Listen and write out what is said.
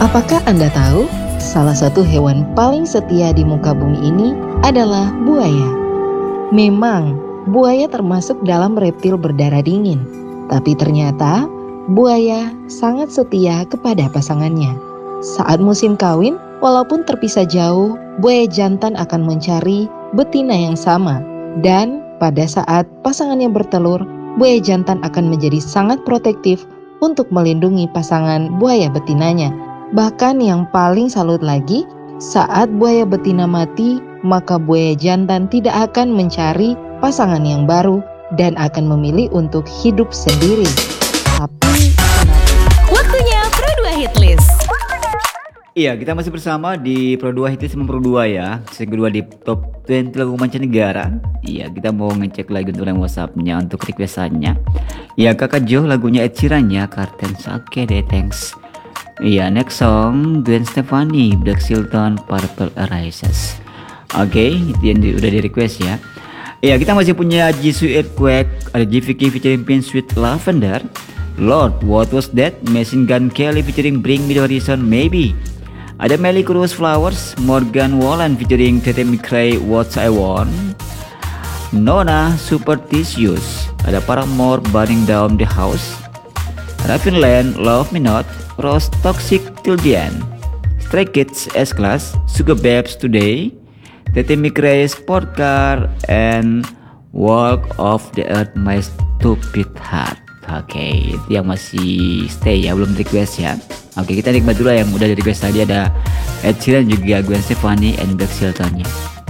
Apakah Anda tahu, salah satu hewan paling setia di muka bumi ini adalah buaya? Memang, buaya termasuk dalam reptil berdarah dingin, tapi ternyata buaya sangat setia kepada pasangannya. Saat musim kawin, walaupun terpisah jauh, buaya jantan akan mencari betina yang sama. Dan pada saat pasangannya bertelur, buaya jantan akan menjadi sangat protektif untuk melindungi pasangan buaya betinanya. Bahkan yang paling salut lagi, saat buaya betina mati, maka buaya jantan tidak akan mencari pasangan yang baru dan akan memilih untuk hidup sendiri. Tapi Waktunya Pro 2 Hitlist. Iya, kita masih bersama di Pro 2 Hitlist Pro 2 ya. Sesi kedua di top 20 lagu mancanegara. Iya, kita mau ngecek lagi untuk yang WhatsApp-nya untuk requestannya. Iya, Kakak Jo lagunya Ed Sheeran ya, Curtains. Oke deh, thanks. Iya, next song Gwen Stefani, Black Silton, Purple Arises. Oke, itu yang udah di request ya. Iya, kita masih punya Jisoo Earthquake, ada JVK featuring Pink Sweet Lavender, Lord, What Was That, Machine Gun Kelly featuring Bring Me The Horizon, Maybe. Ada Miley Cyrus Flowers, Morgan Wallen featuring Tate McRae, What I Want. Nona, Superstitious. Ada Paramore, Burning Down The House. Raven Land, Love Me Not. Rose, Toxic Till The End. Stray Kids, S-Class. Sugar Babes, Today. Tate McRae, Sport Car. And Walk of the Earth, My Stupid Heart. Oke, itu yang masih stay ya, belum request ya. Oke, kita nikmat dulu yang udah di request tadi. Ada Ed Sheeran juga Gwen Stefani and Black Silton ya.